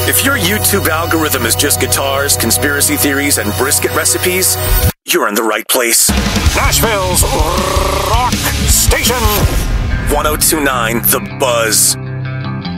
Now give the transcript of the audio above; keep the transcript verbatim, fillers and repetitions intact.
If your YouTube algorithm is just guitars, conspiracy theories, and brisket recipes, you're in the right place. Nashville's rock station. one oh two point nine The Buzz.